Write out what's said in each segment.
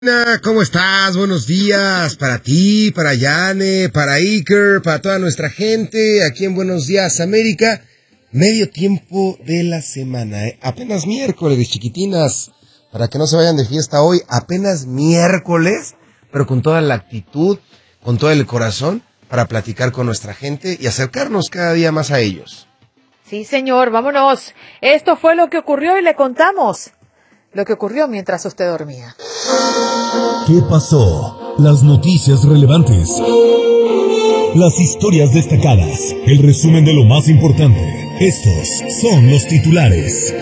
¿Cómo estás? Buenos días para ti, para Yane, para Iker, para toda nuestra gente aquí en Buenos Días América. Medio tiempo de la semana, apenas miércoles, chiquitinas, para que no se vayan de fiesta hoy, apenas miércoles, pero con toda la actitud, con todo el corazón, para platicar con nuestra gente y acercarnos cada día más a ellos. Sí, señor, vámonos. Esto fue lo que ocurrió y le contamos lo que ocurrió mientras usted dormía. ¿Qué pasó? Las noticias relevantes. Las historias destacadas. El resumen de lo más importante. Estos son los titulares.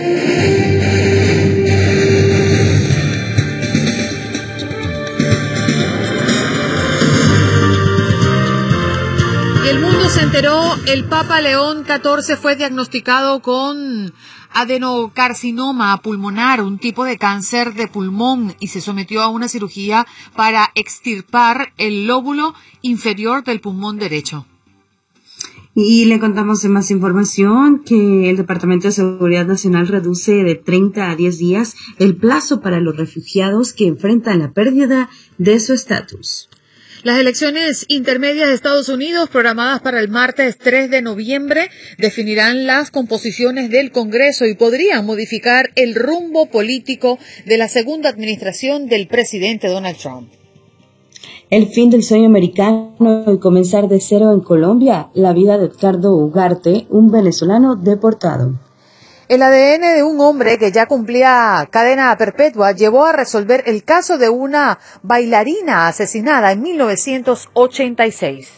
El mundo se enteró, el Papa León XIV fue diagnosticado con adenocarcinoma pulmonar, un tipo de cáncer de pulmón, y se sometió a una cirugía para extirpar el lóbulo inferior del pulmón derecho. Y le contamos de más información que el Departamento de Seguridad Nacional reduce de 30 a 10 días el plazo para los refugiados que enfrentan la pérdida de su estatus. Las elecciones intermedias de Estados Unidos, programadas para el martes 3 de noviembre, definirán las composiciones del Congreso y podrían modificar el rumbo político de la segunda administración del presidente Donald Trump. El fin del sueño americano y comenzar de cero en Colombia, la vida de Edgardo Ugarte, un venezolano deportado. El ADN de un hombre que ya cumplía cadena perpetua llevó a resolver el caso de una bailarina asesinada en 1986.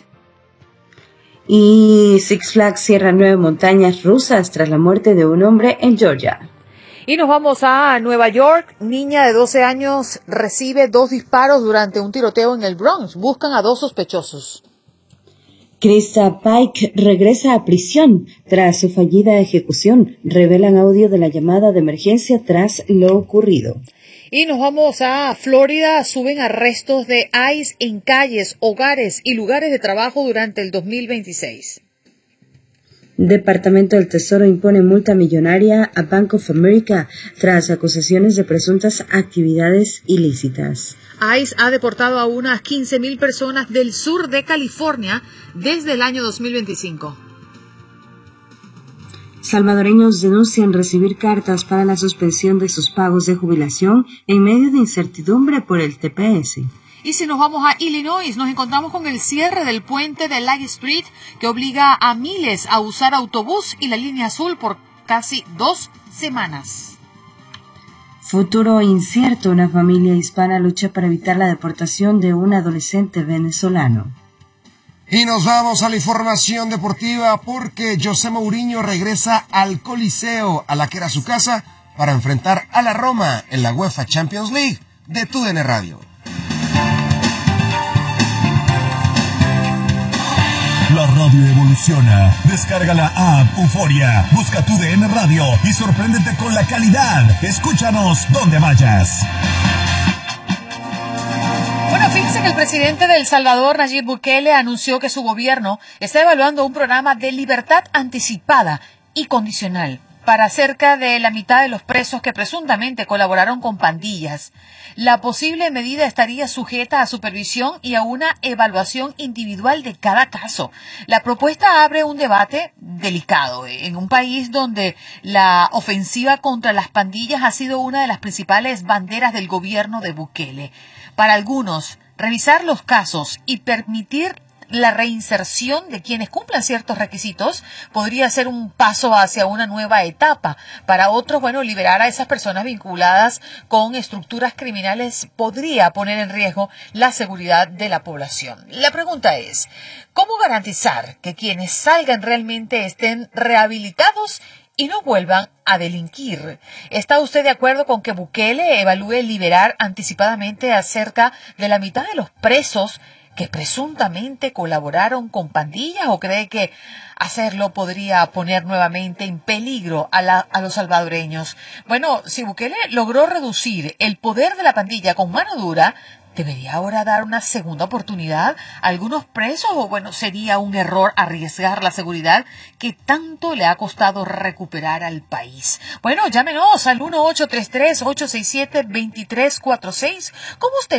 Y Six Flags cierra 9 montañas rusas tras la muerte de un hombre en Georgia. Y nos vamos a Nueva York. Niña de 12 años recibe 2 disparos durante un tiroteo en el Bronx. Buscan a 2 sospechosos. Krista Pike regresa a prisión tras su fallida ejecución. Revelan audio de la llamada de emergencia tras lo ocurrido. Y nos vamos a Florida. Suben arrestos de ICE en calles, hogares y lugares de trabajo durante el 2026. Departamento del Tesoro impone multa millonaria a Bank of America tras acusaciones de presuntas actividades ilícitas. ICE ha deportado a unas 15,000 personas del sur de California desde el año 2025. Salvadoreños denuncian recibir cartas para la suspensión de sus pagos de jubilación en medio de incertidumbre por el TPS. Y si nos vamos a Illinois, nos encontramos con el cierre del puente de Light Street que obliga a miles a usar autobús y la línea azul por casi 2 semanas. Futuro incierto, una familia hispana lucha para evitar la deportación de un adolescente venezolano. Y nos vamos a la información deportiva porque José Mourinho regresa al Coliseo, a la que era su casa, para enfrentar a la Roma en la UEFA Champions League de TUDN Radio. La radio evoluciona. Descarga la app Euforia. Busca TUDN Radio y sorpréndete con la calidad. Escúchanos donde vayas. Bueno, fíjense que el presidente de El Salvador, Nayib Bukele, anunció que su gobierno está evaluando un programa de libertad anticipada y condicional para cerca de la mitad de los presos que presuntamente colaboraron con pandillas. La posible medida estaría sujeta a supervisión y a una evaluación individual de cada caso. La propuesta abre un debate delicado en un país donde la ofensiva contra las pandillas ha sido una de las principales banderas del gobierno de Bukele. Para algunos, revisar los casos y permitir la reinserción de quienes cumplan ciertos requisitos podría ser un paso hacia una nueva etapa. Para otros, liberar a esas personas vinculadas con estructuras criminales podría poner en riesgo la seguridad de la población. La pregunta es, ¿cómo garantizar que quienes salgan realmente estén rehabilitados y no vuelvan a delinquir? ¿Está usted de acuerdo con que Bukele evalúe liberar anticipadamente a cerca de la mitad de los presos que presuntamente colaboraron con pandillas, o cree que hacerlo podría poner nuevamente en peligro a los salvadoreños? Bueno, si Bukele logró reducir el poder de la pandilla con mano dura, ¿Debería ahora dar una segunda oportunidad a algunos presos o bueno, sería un error arriesgar la seguridad que tanto le ha costado recuperar al país? Bueno, llámenos al 1833-867-2346. ¿Cómo usted